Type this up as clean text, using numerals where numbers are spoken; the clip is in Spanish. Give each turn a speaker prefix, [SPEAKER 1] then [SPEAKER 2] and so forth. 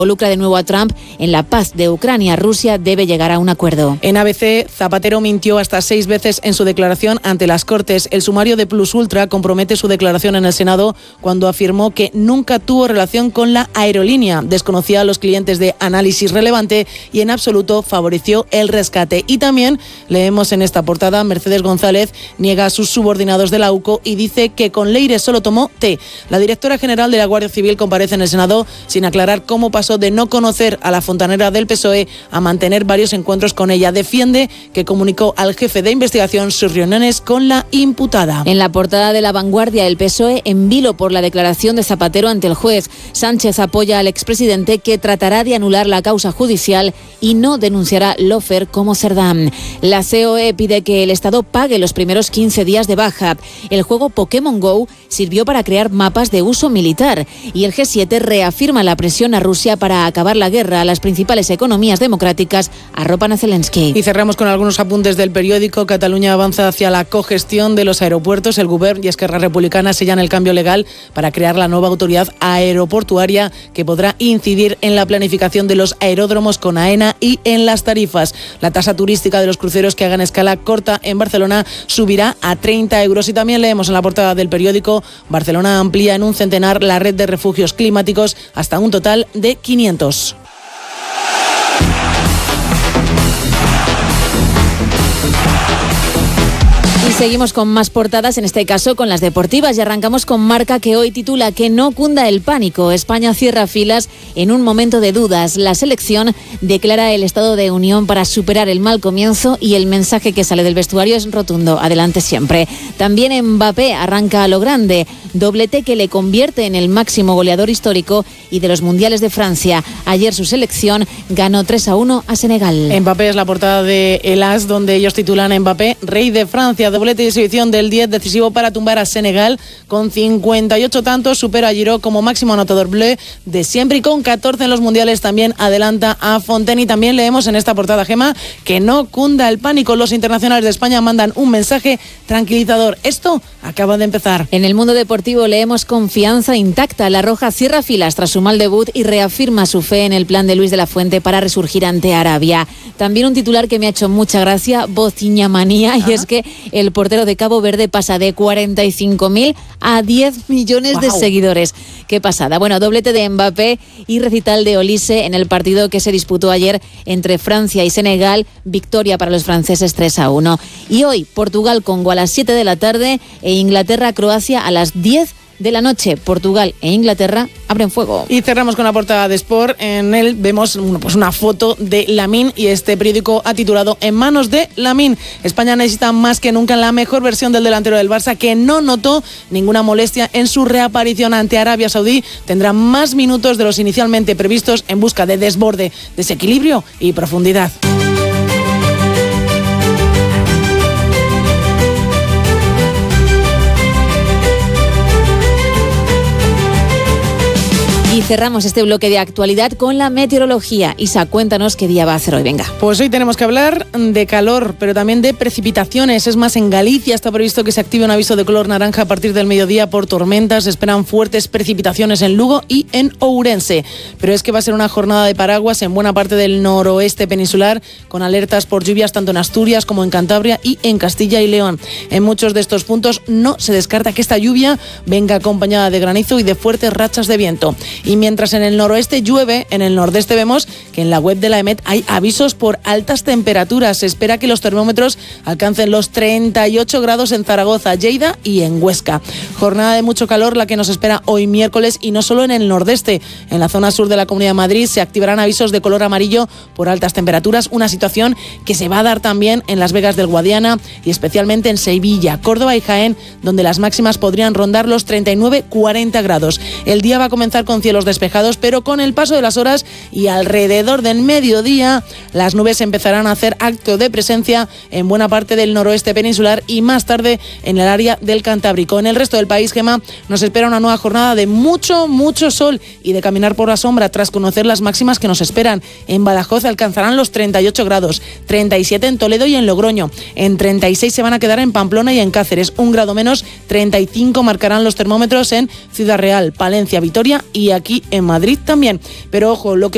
[SPEAKER 1] involucra de nuevo a Trump en la paz de Ucrania. Rusia debe llegar a un acuerdo.
[SPEAKER 2] En ABC, Zapatero mintió hasta 6 veces en su declaración ante las Cortes. El sumario de Plus Ultra compromete su declaración en el Senado cuando afirmó que nunca tuvo relación con la aerolínea, desconocía a los clientes de Análisis Relevante y en absoluto favoreció el rescate. Y también leemos en esta portada, Mercedes González niega a sus subordinados de la UCO y dice que con Leire solo tomó té. La directora general de la Guardia Civil comparece en el Senado sin aclarar cómo pasó de no conocer a la fontanera del PSOE a mantener varios encuentros con ella. Defiende que comunicó al jefe de investigación sus reuniones con la imputada.
[SPEAKER 1] En la portada de La Vanguardia, el PSOE en vilo por la declaración de Zapatero ante el juez. Sánchez apoya al expresidente que tratará de anular la causa judicial y no denunciará Lofer como Cerdán. La COE pide que el Estado pague los primeros 15 días de baja. El juego Pokémon Go sirvió para crear mapas de uso militar y el G7 reafirma la presión a Rusia para acabar la guerra. Las principales economías democráticas arropan a Zelensky.
[SPEAKER 2] Y cerramos con algunos apuntes del periódico. Cataluña avanza hacia la cogestión de los aeropuertos. El Govern y Esquerra Republicana sellan el cambio legal para crear la nueva autoridad aeroportuaria que podrá incidir en la planificación de los aeródromos con AENA y en las tarifas. La tasa turística de los cruceros que hagan escala corta en Barcelona subirá a 30 euros. Y también leemos en la portada del periódico, Barcelona amplía en un centenar la red de refugios climáticos hasta un total de 500.
[SPEAKER 1] Y seguimos con más portadas, en este caso con las deportivas, y arrancamos con Marca, que hoy titula que no cunda el pánico. España cierra filas en un momento de dudas. La selección declara el estado de unión para superar el mal comienzo y el mensaje que sale del vestuario es rotundo: adelante siempre. También Mbappé arranca a lo grande, doblete que le convierte en el máximo goleador histórico y de los mundiales de Francia. Ayer su selección ganó 3-1 a Senegal.
[SPEAKER 2] Mbappé es la portada de El As, donde ellos titulan Mbappé, rey de Francia. Doblete y exhibición del 10 decisivo para tumbar a Senegal. Con 58 tantos supera a Giroud como máximo anotador bleu de siempre, y con 14 en los mundiales también adelanta a Fontaine. Y también leemos en esta portada, Gema, que no cunda el pánico. Los internacionales de España mandan un mensaje tranquilizador. Esto acaba de empezar.
[SPEAKER 1] En el mundo deportivo leemos confianza intacta. La Roja cierra filas tras su mal debut y reafirma su fe en el plan de Luis de la Fuente para resurgir ante Arabia. También un titular que me ha hecho mucha gracia, bociñamanía, y es que el portero de Cabo Verde pasa de 45.000 a 10 millones de seguidores. Qué pasada. Bueno, doblete de Mbappé y recital de Olise en el partido que se disputó ayer entre Francia y Senegal. Victoria para los franceses 3-1. Y hoy Portugal-Congo a las 7 de la tarde e Inglaterra-Croacia a las 10 de la noche. Portugal e Inglaterra abren fuego.
[SPEAKER 2] Y cerramos con la portada de Sport. En él vemos una foto de Lamine y este periódico ha titulado En manos de Lamine. España necesita más que nunca la mejor versión del delantero del Barça, que no notó ninguna molestia en su reaparición ante Arabia Saudí. Tendrá más minutos de los inicialmente previstos en busca de desborde, desequilibrio y profundidad.
[SPEAKER 1] Y cerramos este bloque de actualidad con la meteorología. Isa, cuéntanos qué día va a hacer hoy, venga.
[SPEAKER 2] Pues hoy tenemos que hablar de calor, pero también de precipitaciones. Es más, en Galicia está previsto que se active un aviso de color naranja a partir del mediodía por tormentas. Se esperan fuertes precipitaciones en Lugo y en Ourense. Pero es que va a ser una jornada de paraguas en buena parte del noroeste peninsular, con alertas por lluvias tanto en Asturias como en Cantabria y en Castilla y León. En muchos de estos puntos no se descarta que esta lluvia venga acompañada de granizo y de fuertes rachas de viento. Y mientras en el noroeste llueve, en el nordeste vemos que en la web de la EMET hay avisos por altas temperaturas. Se espera que los termómetros alcancen los 38 grados en Zaragoza, Lleida y en Huesca. Jornada de mucho calor la que nos espera hoy miércoles, y no solo en el nordeste. En la zona sur de la Comunidad de Madrid se activarán avisos de color amarillo por altas temperaturas, una situación que se va a dar también en Las Vegas del Guadiana y especialmente en Sevilla, Córdoba y Jaén, donde las máximas podrían rondar los 39-40 grados. El día va a comenzar con cielos despejados, pero con el paso de las horas y alrededor del mediodía, las nubes empezarán a hacer acto de presencia en buena parte del noroeste peninsular y más tarde en el área del Cantábrico. En el resto del país, Gema, nos espera una nueva jornada de mucho sol y de caminar por la sombra tras conocer las máximas que nos esperan. En Badajoz alcanzarán los 38 grados, 37 en Toledo y en Logroño. En 36 se van a quedar en Pamplona y en Cáceres. 1 grado menos, 35 marcarán los termómetros en Ciudad Real, Palencia, Vitoria y aquí en Madrid también. Pero ojo, lo que